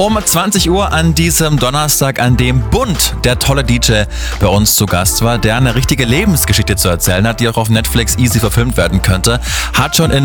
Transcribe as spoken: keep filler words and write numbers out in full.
Um zwanzig Uhr an diesem Donnerstag, an dem Bund, der tolle D J, bei uns zu Gast war, der eine richtige Lebensgeschichte zu erzählen hat, die auch auf Netflix easy verfilmt werden könnte, hat schon in